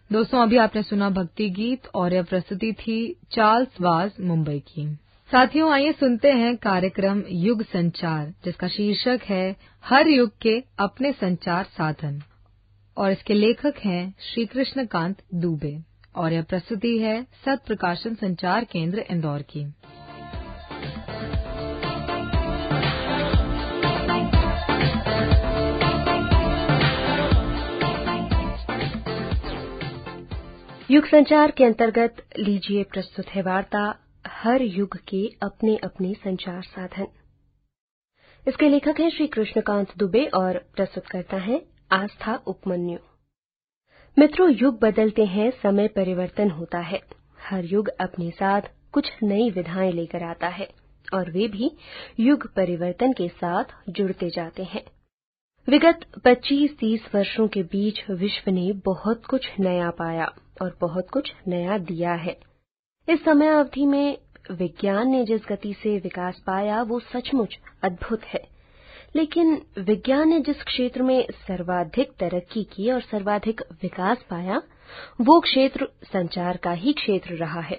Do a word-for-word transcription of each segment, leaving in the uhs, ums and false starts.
दोस्तों, अभी आपने सुना भक्ति गीत और यह प्रस्तुति थी चार्ल्स वाज मुंबई की। साथियों, आइए सुनते हैं कार्यक्रम युग संचार, जिसका शीर्षक है हर युग के अपने संचार साधन, और इसके लेखक हैं श्री कृष्णकांत दुबे, और यह प्रस्तुति है सत प्रकाशन संचार केंद्र इंदौर की। युग संचार के अंतर्गत लीजिए प्रस्तुत है वार्ता हर युग के अपने अपने संचार साधन। इसके लेखक हैं श्री कृष्णकांत दुबे और प्रस्तुत करता है आस्था उपमन्यु। मित्रों, युग बदलते हैं, समय परिवर्तन होता है। हर युग अपने साथ कुछ नई विधाएं लेकर आता है और वे भी युग परिवर्तन के साथ जुड़ते जाते हैं। विगत पच्चीस तीस वर्षों के बीच विश्व ने बहुत कुछ नया पाया और बहुत कुछ नया दिया है। इस समय अवधि में विज्ञान ने जिस गति से विकास पाया वो सचमुच अद्भुत है। लेकिन विज्ञान ने जिस क्षेत्र में सर्वाधिक तरक्की की और सर्वाधिक विकास पाया वो क्षेत्र संचार का ही क्षेत्र रहा है।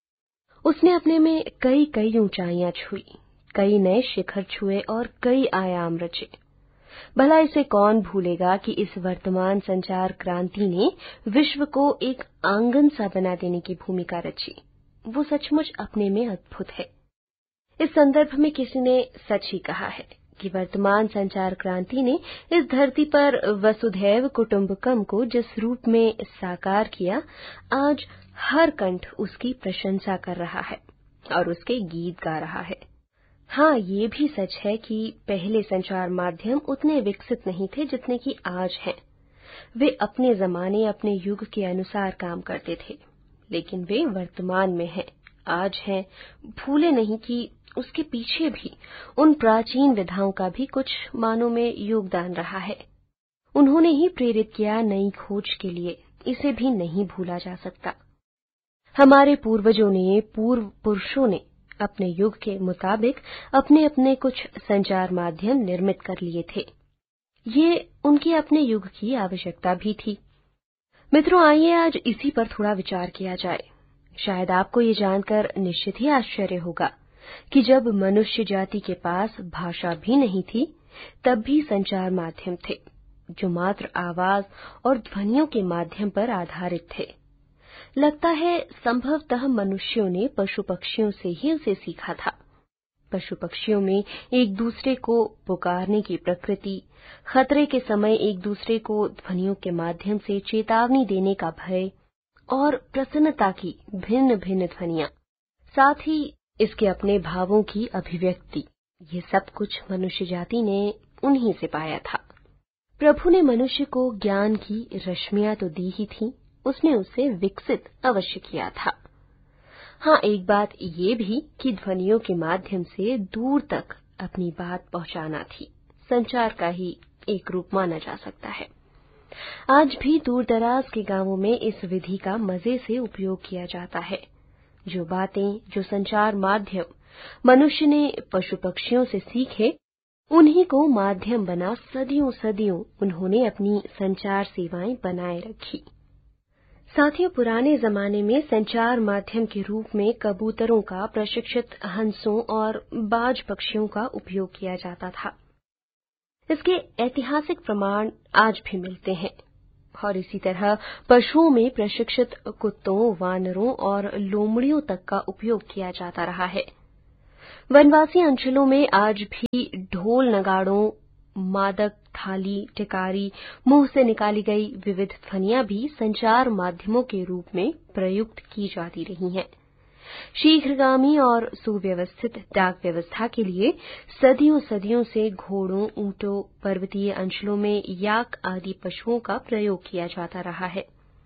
उसने अपने में कई कई ऊंचाइयां छुई, कई नए शिखर छुए और कई आयाम रचे। भला इसे कौन भूलेगा कि इस वर्तमान संचार क्रांति ने विश्व को एक आंगन सा बना देने की भूमिका रची। वो सचमुच अपने में अद्भुत है। इस संदर्भ में किसी ने सच ही कहा है कि वर्तमान संचार क्रांति ने इस धरती पर वसुधैव कुटुंबकम को जिस रूप में साकार किया, आज हर कंठ उसकी प्रशंसा कर रहा है और उसके गीत गा रहा है। हाँ, ये भी सच है कि पहले संचार माध्यम उतने विकसित नहीं थे जितने कि आज हैं। वे अपने जमाने, अपने युग के अनुसार काम करते थे, लेकिन वे वर्तमान में हैं, आज हैं। भूले नहीं कि उसके पीछे भी उन प्राचीन विधाओं का भी कुछ मानों में योगदान रहा है। उन्होंने ही प्रेरित किया नई खोज के लिए, इसे भी नहीं भूला जा सकता। हमारे पूर्वजों ने, पूर्व पुरुषों ने अपने युग के मुताबिक अपने अपने कुछ संचार माध्यम निर्मित कर लिए थे। ये उनके अपने युग की आवश्यकता भी थी। मित्रों, आइए आज इसी पर थोड़ा विचार किया जाए। शायद आपको ये जानकर निश्चित ही आश्चर्य होगा कि जब मनुष्य जाति के पास भाषा भी नहीं थी, तब भी संचार माध्यम थे जो मात्र आवाज और ध्वनियों के माध्यम पर आधारित थे। लगता है संभवतः मनुष्यों ने पशु पक्षियों से ही उसे सीखा था। पशु पक्षियों में एक दूसरे को पुकारने की प्रकृति, खतरे के समय एक दूसरे को ध्वनियों के माध्यम से चेतावनी देने का भय और प्रसन्नता की भिन्न भिन्न ध्वनियां, साथ ही इसके अपने भावों की अभिव्यक्ति, ये सब कुछ मनुष्य जाति ने उन्हीं से पाया था। प्रभु ने मनुष्य को ज्ञान की रश्मियां तो दी ही थी, उसने उसे विकसित अवश्य किया था। हाँ, एक बात ये भी कि ध्वनियों के माध्यम से दूर तक अपनी बात पहुंचाना थी, संचार का ही एक रूप माना जा सकता है। आज भी दूर दराज के गांवों में इस विधि का मजे से उपयोग किया जाता है। जो बातें, जो संचार माध्यम मनुष्य ने पशु पक्षियों से सीखे, उन्हीं को माध्यम बना सदियों सदियों उन्होंने अपनी संचार सेवाएं बनाए रखी। साथियों, पुराने जमाने में संचार माध्यम के रूप में कबूतरों का, प्रशिक्षित हंसों और बाज पक्षियों का उपयोग किया जाता था। इसके ऐतिहासिक प्रमाण आज भी मिलते हैं। और इसी तरह पशुओं में प्रशिक्षित कुत्तों, वानरों और लोमड़ियों तक का उपयोग किया जाता रहा है। वनवासी अंचलों में आज भी ढोल, नगाड़ों, मादक, थाली, टिकारी, मुंह से निकाली गई विविध ध्वनियां भी संचार माध्यमों के रूप में प्रयुक्त की जाती रही हैं। शीघ्रगामी और सुव्यवस्थित डाक व्यवस्था के लिए सदियों सदियों से घोड़ों, ऊंटों, पर्वतीय अंचलों में याक आदि पशुओं का प्रयोग किया जाता रहा है।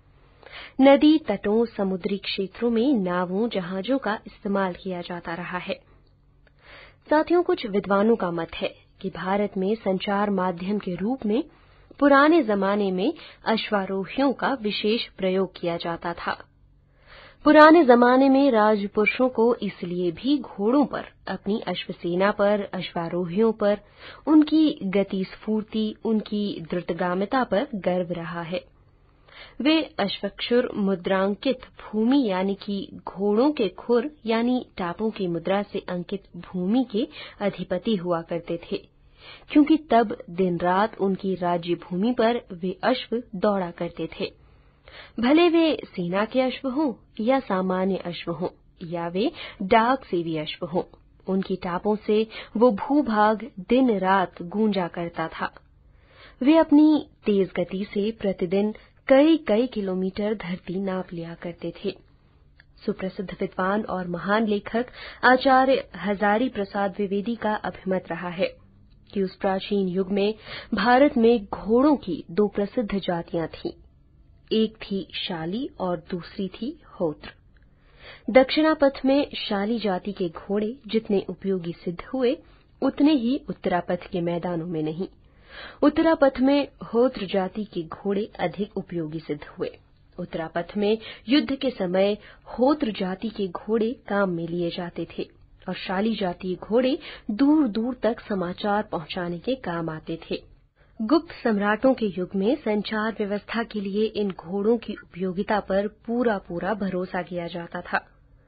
नदी तटों, समुद्री क्षेत्रों में नावों, जहाजों का इस्तेमाल किया जाता रहा है। साथियों, कुछ विद्वानों का मत है कि भारत में संचार माध्यम के रूप में पुराने जमाने में अश्वारोहियों का विशेष प्रयोग किया जाता था। पुराने जमाने में राजपुरुषों को इसलिए भी घोड़ों पर, अपनी अश्वसेना पर, अश्वारोहियों पर, उनकी गति स्फूर्ति, उनकी द्रुतगामिता पर गर्व रहा है। वे अश्वक्षुर मुद्रांकित भूमि यानी कि घोड़ों के खुर यानी टापों की मुद्रा से अंकित भूमि के अधिपति हुआ करते थे, क्योंकि तब दिन रात उनकी राज्य भूमि पर वे अश्व दौड़ा करते थे। भले वे सेना के अश्व हों या सामान्य अश्व हों या वे डाक सेवी अश्व हों, उनकी टापों से वो भूभाग दिन रात गूंजा करता था। वे अपनी तेज गति से प्रतिदिन कई कई किलोमीटर धरती नाप लिया करते थे। सुप्रसिद्ध विद्वान और महान लेखक आचार्य हजारी प्रसाद द्विवेदी का अभिमत रहा है कि उस प्राचीन युग में भारत में घोड़ों की दो प्रसिद्ध जातियां थीं। एक थी शाली और दूसरी थी होत्र। दक्षिणापथ में शाली जाति के घोड़े जितने उपयोगी सिद्ध हुए, उतने ही उत्तरापथ के मैदानों में नहीं। उत्तरापथ में होत्र जाति के घोड़े अधिक उपयोगी सिद्ध हुए। उत्तरापथ में युद्ध के समय होत्र जाति के घोड़े काम में लिए जाते थे और शाली जाति घोड़े दूर दूर तक समाचार पहुंचाने के काम आते थे। गुप्त सम्राटों के युग में संचार व्यवस्था के लिए इन घोड़ों की उपयोगिता पर पूरा पूरा भरोसा किया जाता था।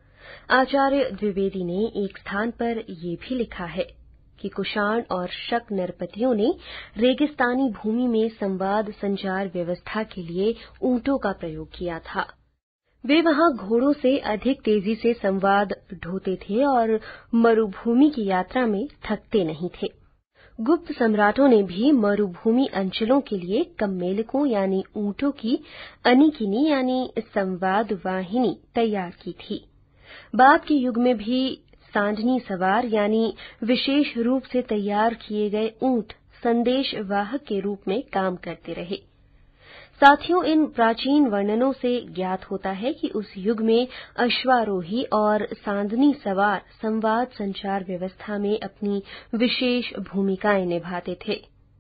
आचार्य द्विवेदी ने एक स्थान पर ये भी लिखा है कि कुषाण और शक नरपतियों ने रेगिस्तानी भूमि में संवाद संचार व्यवस्था के लिए ऊंटों का प्रयोग किया था। वे वहां घोड़ों से अधिक तेजी से संवाद ढोते थे और मरुभूमि की यात्रा में थकते नहीं थे। गुप्त सम्राटों ने भी मरुभूमि अंचलों के लिए कम्मेलकों यानी ऊंटों की अनिकिनी यानी संवाद वाहिनी तैयार की थी। बाद के युग में भी सांडनी सवार यानी विशेष रूप से तैयार किए गए ऊंट संदेश वाहक के रूप में काम करते रहे। साथियों, इन प्राचीन वर्णनों से ज्ञात होता है कि उस युग में अश्वारोही और सांडनी सवार संवाद संचार व्यवस्था में अपनी विशेष भूमिकाएं निभाते थे।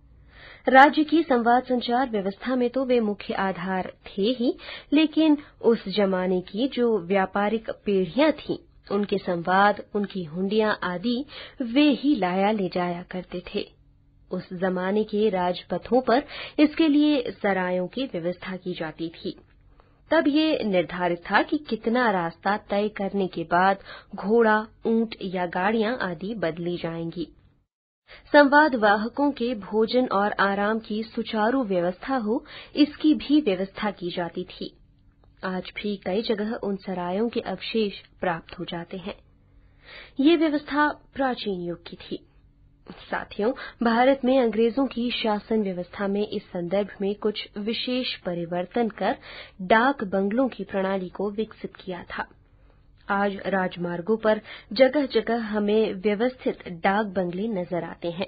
राज्य की संवाद संचार व्यवस्था में तो वे मुख्य आधार थे ही, लेकिन उस जमाने की जो व्यापारिक पीढ़ियां थीं, उनके संवाद, उनकी हुंडियां आदि वे ही लाया ले जाया करते थे। उस जमाने के राजपथों पर इसके लिए सरायों की व्यवस्था की जाती थी। तब ये निर्धारित था कि कितना रास्ता तय करने के बाद घोड़ा, ऊंट या गाड़ियां आदि बदली जाएंगी। संवाद वाहकों के भोजन और आराम की सुचारू व्यवस्था हो, इसकी भी व्यवस्था की जाती थी। आज भी कई जगह उन सरायों के अवशेष प्राप्त हो जाते हैं। ये व्यवस्था प्राचीन युग की थी। साथियों, भारत में अंग्रेजों की शासन व्यवस्था में इस संदर्भ में कुछ विशेष परिवर्तन कर डाक बंगलों की प्रणाली को विकसित किया था। आज राजमार्गों पर जगह जगह हमें व्यवस्थित डाक बंगले नजर आते हैं।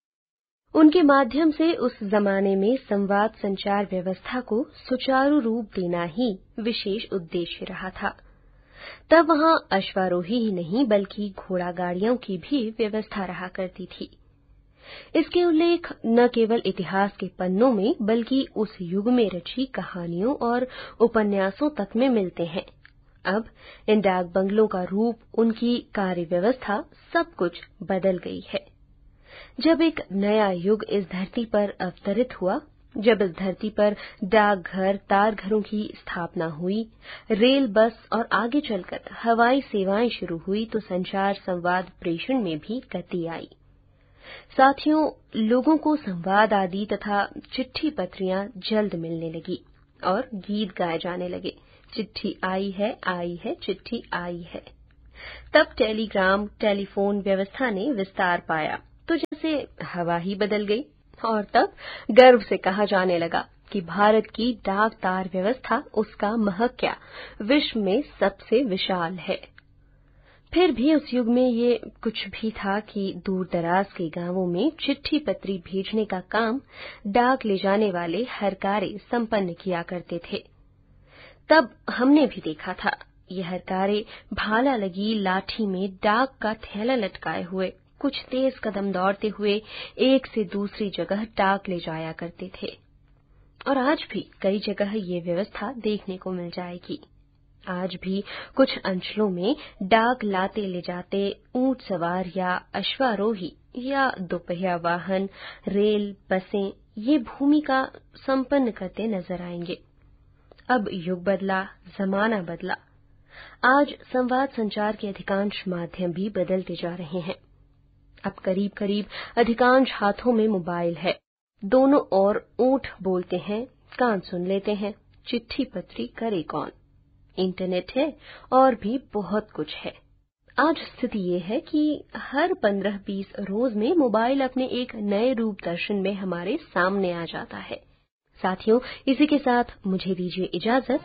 उनके माध्यम से उस जमाने में संवाद संचार व्यवस्था को सुचारू रूप देना ही विशेष उद्देश्य रहा था। तब वहां अश्वारोही ही नहीं बल्कि घोड़ा गाड़ियों की भी व्यवस्था रहा करती थी। इसके उल्लेख न केवल इतिहास के पन्नों में बल्कि उस युग में रची कहानियों और उपन्यासों तक में मिलते हैं। अब इन डाक बंगलों का रूप, उनकी कार्य व्यवस्था, सब कुछ बदल गई है। जब एक नया युग इस धरती पर अवतरित हुआ, जब इस धरती पर डाकघर, तारघरों की स्थापना हुई, रेल, बस और आगे चलकर हवाई सेवाएं शुरू हुई, तो संचार संवाद प्रेषण में भी गति आई। साथियों, लोगों को संवाद आदि तथा चिट्ठी पत्रियां जल्द मिलने लगी और गीत गाए जाने लगे। चिट्ठी आई है, आई है, चिट्ठी आई है। तब टेलीग्राम, टेलीफोन व्यवस्था ने विस्तार पाया, तो जैसे हवा ही बदल गई और तब गर्व से कहा जाने लगा कि भारत की डाक तार व्यवस्था, उसका महत्व विश्व में सबसे विशाल है। फिर भी उस युग में ये कुछ भी था कि दूर दराज के गांवों में चिट्ठी पत्री भेजने का काम डाक ले जाने वाले हरकारे संपन्न किया करते थे। तब हमने भी देखा था, ये हरकारे भाला लगी लाठी में डाक का थैला लटकाए हुए कुछ तेज कदम दौड़ते हुए एक से दूसरी जगह डाक ले जाया करते थे। और आज भी कई जगह ये व्यवस्था देखने को मिल जाएगी। आज भी कुछ अंचलों में डाक लाते ले जाते ऊंट सवार या अश्वारोही या दोपहिया वाहन, रेल, बसें ये भूमिका संपन्न करते नजर आएंगे। अब युग बदला, जमाना बदला। आज संवाद संचार के अधिकांश माध्यम भी बदलते जा रहे हैं। अब करीब करीब अधिकांश हाथों में मोबाइल है। दोनों ओर ऊंट बोलते हैं, कान सुन लेते हैं, चिट्ठी पत्री करे कौन। इंटरनेट है और भी बहुत कुछ है। आज स्थिति ये है कि हर पंद्रह बीस रोज में मोबाइल अपने एक नए रूप दर्शन में हमारे सामने आ जाता है। साथियों, इसी के साथ मुझे दीजिए इजाजत।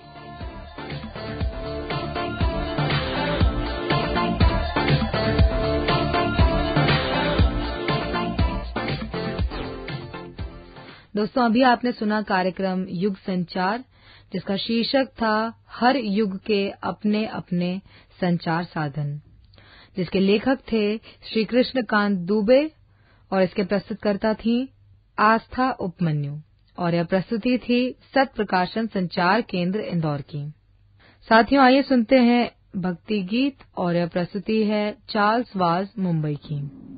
दोस्तों, अभी आपने सुना कार्यक्रम युग संचार, जिसका शीर्षक था हर युग के अपने अपने संचार साधन, जिसके लेखक थे श्री कृष्णकांत दुबे और इसके प्रस्तुतकर्ता थी आस्था उपमन्यु, और यह प्रस्तुति थी सत प्रकाशन संचार केंद्र इंदौर की। साथियों, आइए सुनते हैं भक्ति गीत, और यह प्रस्तुति है चार्ल्स वाज मुंबई की।